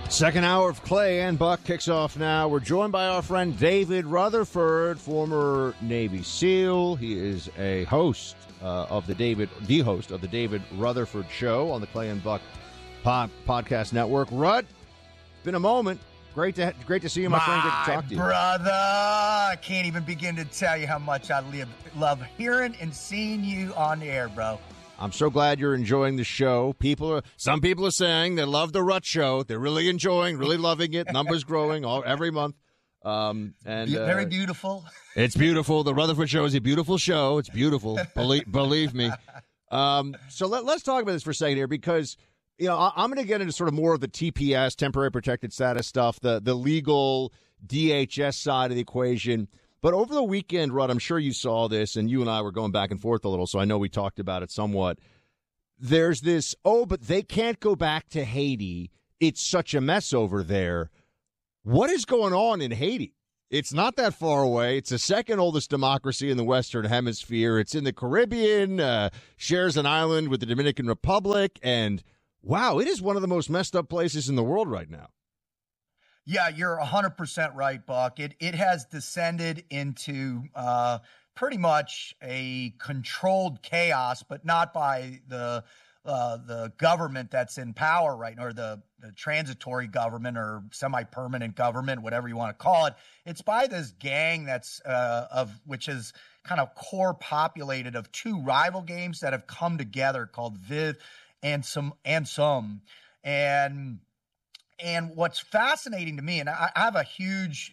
Second hour of Clay and Buck kicks off now. We're joined by our friend David Rutherford, former Navy SEAL. He is a host of the host of the David Rutherford Show on the Clay and Buck podcast network. Rut, it's been a moment. Great to see you, my friend. Good to talk to you, brother. I can't even begin to tell you how much I love hearing and seeing you on the air, bro. I'm so glad you're enjoying the show. Some people are saying they love the Rut Show. They're really enjoying, really loving it. Numbers growing every month. Very beautiful. It's beautiful. The Rutherford Show is a beautiful show. It's beautiful. Believe me. So let's talk about this for a second here, because I'm going to get into sort of more of the TPS, temporary protected status stuff, the legal DHS side of the equation. But over the weekend, Rud, I'm sure you saw this, and you and I were going back and forth a little, so I know we talked about it somewhat. There's this, but they can't go back to Haiti. It's such a mess over there. What is going on in Haiti? It's not that far away. It's the second oldest democracy in the Western Hemisphere. It's in the Caribbean, shares an island with the Dominican Republic, and wow, it is one of the most messed up places in the world right now. Yeah, you're 100% right, Buck. It has descended into pretty much a controlled chaos, but not by the government that's in power right now, or the transitory government or semi-permanent government, whatever you want to call it. It's by this gang that's which is kind of core populated of two rival games that have come together called Viv and Some. And what's fascinating to me, and I have a huge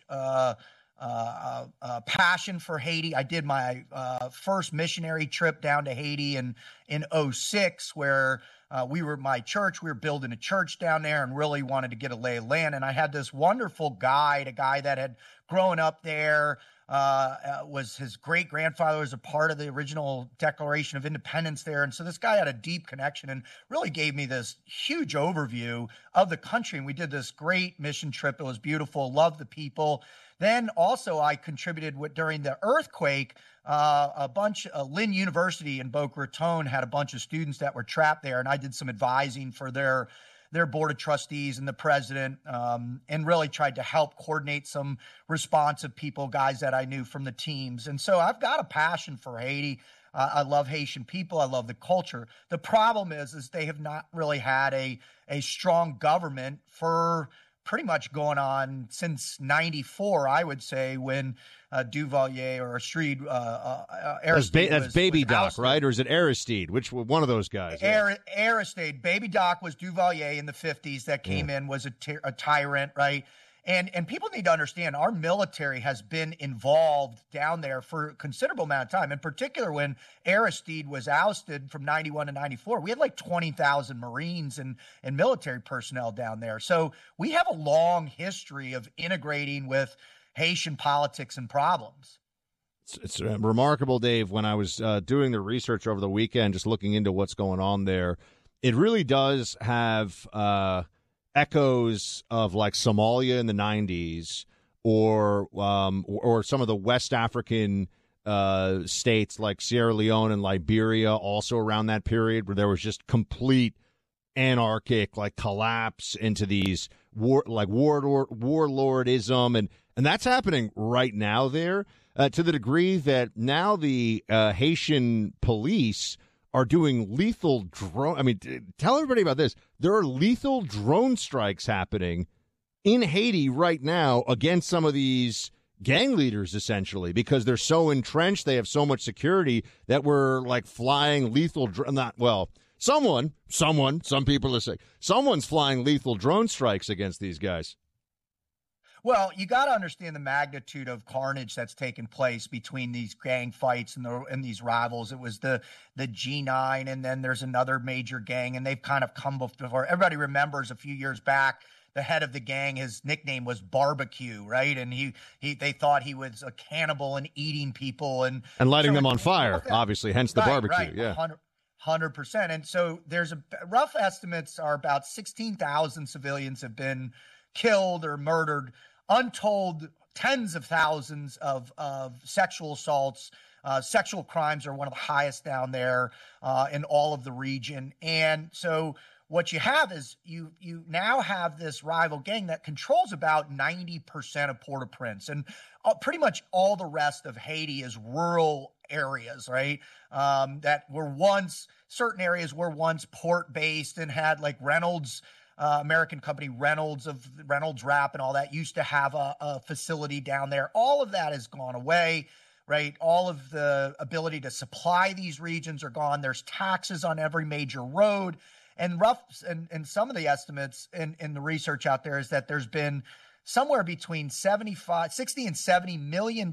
passion for Haiti. I did my first missionary trip down to Haiti in 2006, where we were building a church down there and really wanted to get a lay of land. And I had this wonderful guide, a guy that had grown up there, was his great-grandfather was a part of the original Declaration of Independence there. And so this guy had a deep connection and really gave me this huge overview of the country. And we did this great mission trip. It was beautiful. Loved the people. Then also I contributed during the earthquake. Lynn University in Boca Raton had a bunch of students that were trapped there, and I did some advising for their board of trustees and the president, and really tried to help coordinate some responsive people, guys that I knew from the teams. And so I've got a passion for Haiti. I love Haitian people. I love the culture. The problem is they have not really had a strong government for pretty much going on since 94, I would say, when Duvalier or Aristide that's Baby Doc, right? Or is it Aristide? Which one of those guys? Aristide. Baby Doc was Duvalier in the 50s that came in, was a tyrant, right? And people need to understand our military has been involved down there for a considerable amount of time. In particular, when Aristide was ousted from 91 to 94, we had like 20,000 Marines and military personnel down there. So we have a long history of integrating with Haitian politics and problems. It's remarkable, Dave. When I was doing the research over the weekend, just looking into what's going on there, it really does have echoes of like Somalia in the 90s, or some of the West African states like Sierra Leone and Liberia, also around that period, where there was just complete anarchic like collapse into these warlordism, and that's happening right now there, to the degree that now the Haitian police are doing lethal drone. I mean, tell everybody about this. There are lethal drone strikes happening in Haiti right now against some of these gang leaders, essentially, because they're so entrenched. They have so much security that we're like flying lethal. Some people are saying someone's flying lethal drone strikes against these guys. Well, you got to understand the magnitude of carnage that's taken place between these gang fights and these rivals. It was the G9, and then there's another major gang, and they've kind of come before. Everybody remembers a few years back, the head of the gang, his nickname was Barbecue, right? And they thought he was a cannibal and eating people and lighting them on fire, obviously, hence the barbecue. Right, yeah. 100%. And so there's rough estimates are about 16,000 civilians have been killed or murdered. Untold tens of thousands of sexual assaults. Sexual crimes are one of the highest down there in all of the region. And so what you have is you now have this rival gang that controls about 90% of Port-au-Prince, and pretty much all the rest of Haiti is rural areas, right? That were once, certain areas were once port-based and had like Reynolds, American company Reynolds of Reynolds Wrap and all that used to have a facility down there. All of that has gone away, right? All of the ability to supply these regions are gone. There's taxes on every major road. And some of the estimates in the research out there is that there's been somewhere between 60 and $70 million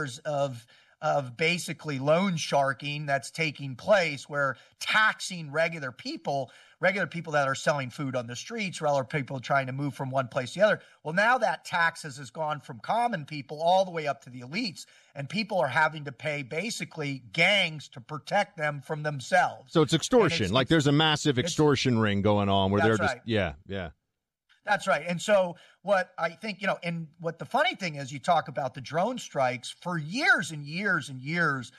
of basically loan sharking that's taking place, where taxing regular people that are selling food on the streets, regular people trying to move from one place to the other. Well, now that taxes has gone from common people all the way up to the elites, and people are having to pay basically gangs to protect them from themselves. So it's extortion. Like there's a massive extortion ring going on where they're just, right. Yeah. That's right. And so what I think, and what the funny thing is, you talk about the drone strikes for years and years and years.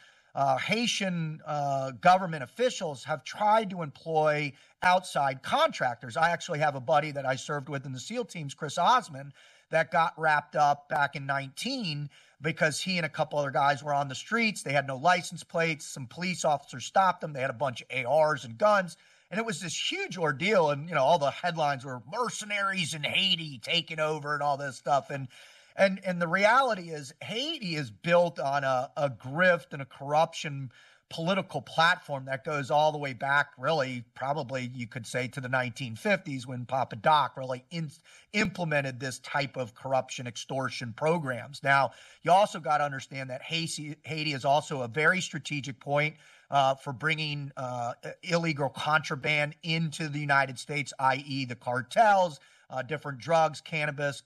Haitian government officials have tried to employ outside contractors. I actually have a buddy that I served with in the SEAL teams, Chris Osmond, that got wrapped up back in 2019 because he and a couple other guys were on the streets. They had no license plates. Some police officers stopped them. They had a bunch of ARs and guns. And it was this huge ordeal. And, all the headlines were mercenaries in Haiti taking over and all this stuff. And the reality is Haiti is built on a grift and a corruption political platform that goes all the way back, really, probably you could say to the 1950s when Papa Doc really implemented this type of corruption extortion programs. Now, you also got to understand that Haiti is also a very strategic point for bringing illegal contraband into the United States, i.e. the cartels, different drugs, cannabis,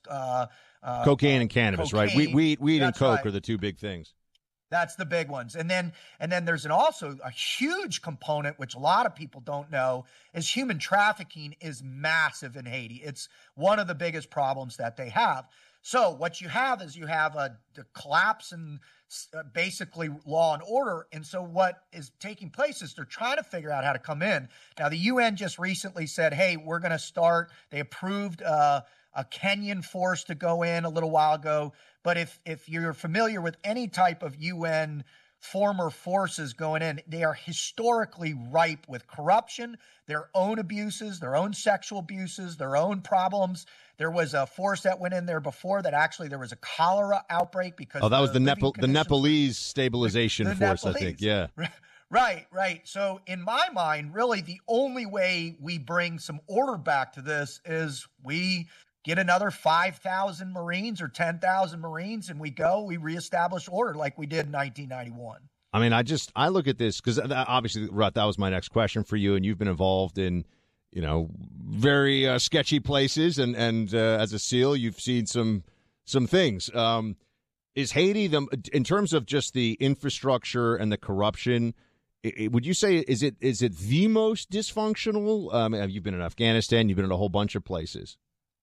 cocaine and cannabis, cocaine. Right? Weed and coke right. are the two big things. That's the big ones. And then there's also a huge component, which a lot of people don't know, is human trafficking is massive in Haiti. It's one of the biggest problems that they have. So what you have is the collapse in basically law and order. And so what is taking place is they're trying to figure out how to come in. Now, the UN just recently said, hey, we're going to start. They approved a Kenyan force to go in a little while ago. But if you're familiar with any type of UN former forces going in, they are historically ripe with corruption, their own abuses, their own sexual abuses, their own problems. There was a force that went in there before that actually there was a cholera outbreak because that was the Nepalese stabilization force, Nepalese. I think. Yeah. Right. So in my mind, really the only way we bring some order back to this is we get another 5,000 Marines or 10,000 Marines and we reestablish order like we did in 1991. I mean, I look at this because obviously, Rut, that was my next question for you. And you've been involved in, very sketchy places. And as a SEAL, you've seen some things. Is Haiti, in terms of just the infrastructure and the corruption, would you say, is it the most dysfunctional? You've been in Afghanistan. You've been in a whole bunch of places.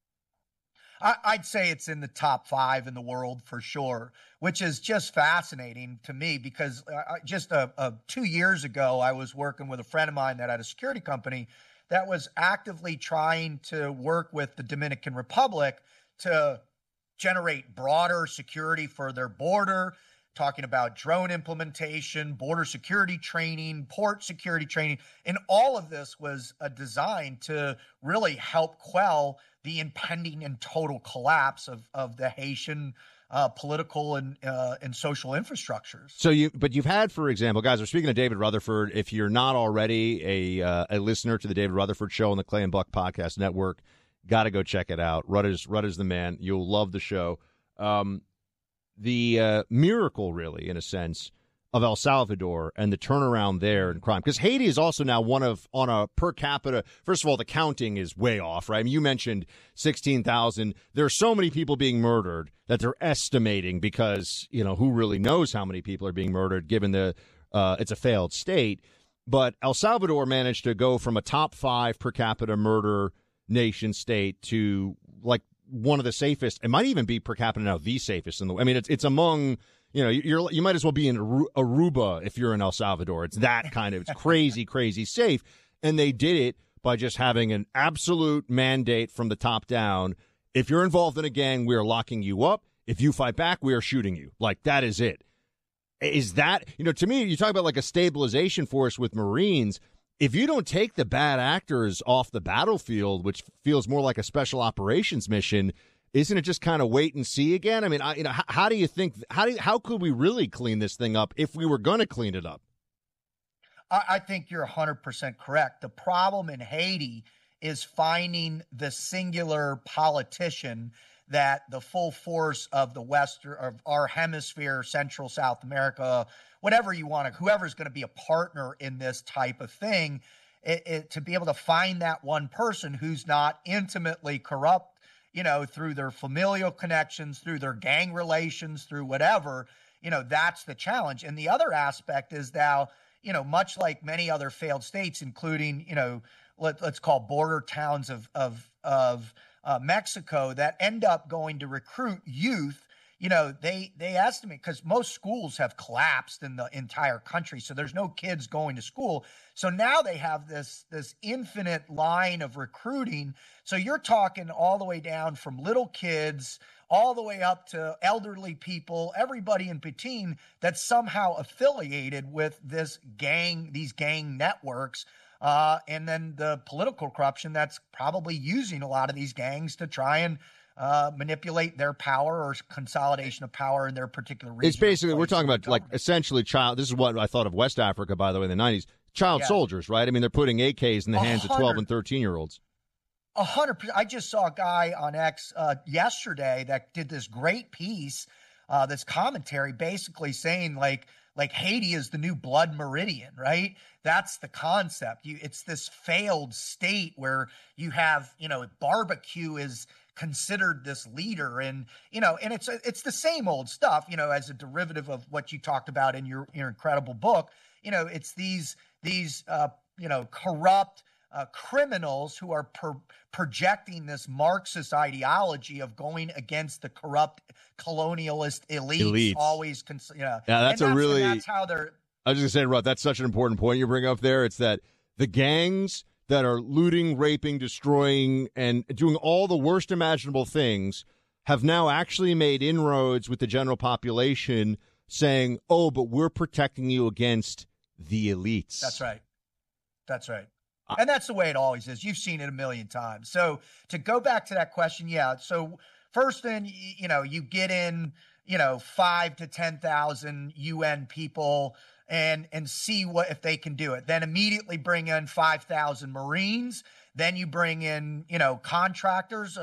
I'd say it's in the top 5 in the world for sure, which is just fascinating to me because just 2 years ago, I was working with a friend of mine that had a security company that was actively trying to work with the Dominican Republic to generate broader security for their border, talking about drone implementation, border security training, port security training. And all of this was designed to really help quell the impending and total collapse of the Haitian political and social infrastructures. So you've had, for example, guys, we're speaking of David Rutherford. If you're not already a listener to the David Rutherford Show on the Clay and Buck Podcast Network, got to go check it out. Rutt is the man. You'll love the show. The miracle, really, in a sense, of El Salvador and the turnaround there in crime. Because Haiti is also now on a per capita, first of all, the counting is way off, right? I mean, you mentioned 16,000. There are so many people being murdered that they're estimating because, who really knows how many people are being murdered given it's a failed state. But El Salvador managed to go from a top 5 per capita murder nation state to like one of the safest. It might even be per capita now the safest in the. I mean, it's among. You might as well be in Aruba if you're in El Salvador. It's that kind of. It's crazy safe, and they did it by just having an absolute mandate from the top down. If you're involved in a gang, we are locking you up. If you fight back, we are shooting you. Like, that is it. Is that, to me, you talk about like a stabilization force with Marines. If you don't take the bad actors off the battlefield, which feels more like a special operations mission, isn't it just kind of wait and see again? I mean, how do you think, how could we really clean this thing up if we were going to clean it up? I think you're 100% correct. The problem in Haiti is finding the singular politician that the full force of the Western, of our hemisphere, Central, South America, whatever you want to, whoever's going to be a partner in this type of thing, to be able to find that one person who's not intimately corrupt, through their familial connections, through their gang relations, through whatever, that's the challenge. And the other aspect is now, much like many other failed states, including, let's call border towns of Mexico that end up going to recruit youth. They estimate, because most schools have collapsed in the entire country, so there's no kids going to school. So now they have this infinite line of recruiting. So you're talking all the way down from little kids all the way up to elderly people, everybody in between that's somehow affiliated with these gang networks. And then the political corruption that's probably using a lot of these gangs to try and manipulate their power or consolidation of power in their particular region. It's basically, we're talking about like essentially this is what I thought of West Africa, by the way, in the 90s, child soldiers, right? I mean, they're putting AKs in the hands of 12 and 13-year-olds. 100%. I just saw a guy on X yesterday that did this great piece, this commentary, basically saying like Haiti is the new blood meridian, right? That's the concept. It's this failed state where you have, barbecue is considered this leader, and and it's the same old stuff, as a derivative of what you talked about in your incredible book. It's these corrupt criminals who are projecting this Marxist ideology of going against the corrupt colonialist elites. Always, that's how they're. I was just gonna say, Rod, that's such an important point you bring up there. It's that the gangs that are looting, raping, destroying, and doing all the worst imaginable things have now actually made inroads with the general population, saying, "Oh, but we're protecting you against the elites." That's right. And that's the way it always is. You've seen it a million times. So to go back to that question, yeah. So first then, you get in, 5 to 10,000 UN people and see what if they can do it. Then immediately bring in 5,000 Marines. Then you bring in, contractors,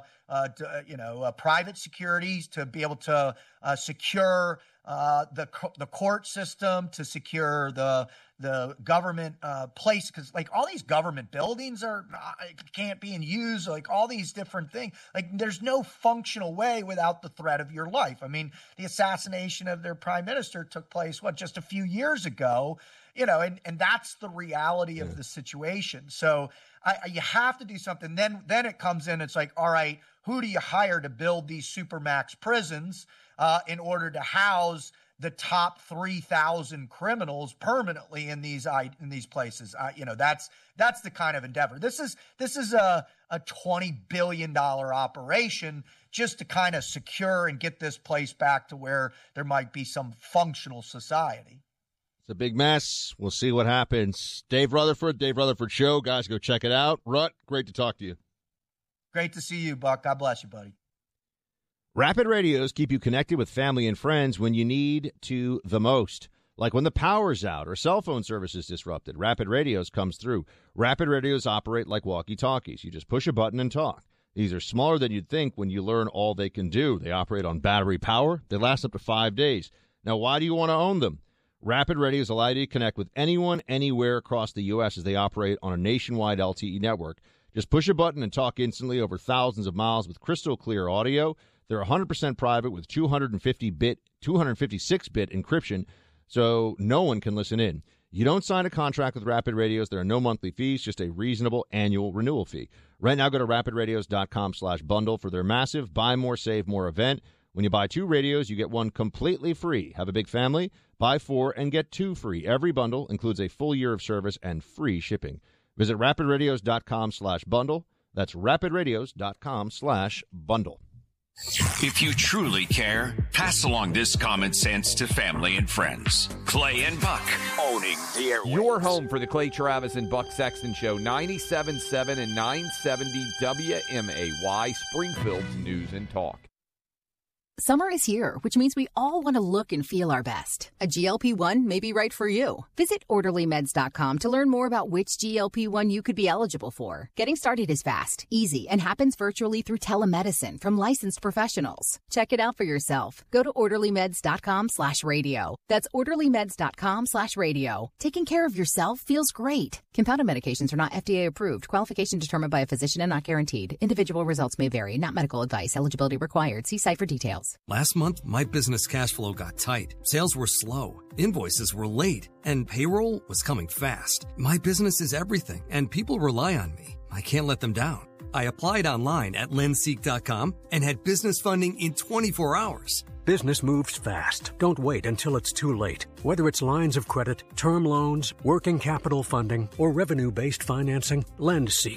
private securities to be able to secure the court system, to secure the government place, because like all these government buildings can't be in use, like all these different things. Like there's no functional way without the threat of your life. I mean, the assassination of their prime minister took place just a few years ago, and that's the reality of the situation. So you have to do something. Then it comes in. It's like, all right, who do you hire to build these supermax prisons in order to house the top 3,000 criminals permanently in these places? That's the kind of endeavor. This is a $20 billion operation just to kind of secure and get this place back to where there might be some functional society. It's a big mess. We'll see what happens. Dave Rutherford Show. Guys, go check it out. Rut, great to talk to you. Great to see you, Buck. God bless you, buddy. Rapid Radios keep you connected with family and friends when you need to the most. Like when the power's out or cell phone service is disrupted, Rapid Radios comes through. Rapid Radios operate like walkie-talkies. You just push a button and talk. These are smaller than you'd think when you learn all they can do. They operate on battery power. They last up to 5 days. Now, why do you want to own them? Rapid Radios allow you to connect with anyone, anywhere across the U.S. as they operate on a nationwide LTE network. Just push a button and talk instantly over thousands of miles with crystal clear audio. They're 100% private with 256-bit encryption, so no one can listen in. You don't sign a contract with Rapid Radios. There are no monthly fees, just a reasonable annual renewal fee. Right now, go to rapidradios.com/bundle for their massive Buy More, Save More event. When you buy 2 radios, you get 1 completely free. Have a big family? Buy 4 and get 2 free. Every bundle includes a full year of service and free shipping. Visit rapidradios.com/bundle. That's rapidradios.com/bundle. If you truly care, pass along this common sense to family and friends. Clay and Buck, owning the airwaves. Your home for the Clay Travis and Buck Sexton Show, 97.7 and 970 WMAY, Springfield's News and Talk. Summer is here, which means we all want to look and feel our best. A GLP-1 may be right for you. Visit OrderlyMeds.com to learn more about which GLP-1 you could be eligible for. Getting started is fast, easy, and happens virtually through telemedicine from licensed professionals. Check it out for yourself. Go to OrderlyMeds.com/radio. That's OrderlyMeds.com/radio. Taking care of yourself feels great. Compounded medications are not FDA approved. Qualification determined by a physician and not guaranteed. Individual results may vary. Not medical advice. Eligibility required. See site for details. Last month, my business cash flow got tight. Sales were slow. Invoices were late. And payroll was coming fast. My business is everything, and people rely on me. I can't let them down. I applied online at lenseek.com and had business funding in 24 hours. Business moves fast. Don't wait until it's too late. Whether it's lines of credit, term loans, working capital funding, or revenue-based financing, LendSeek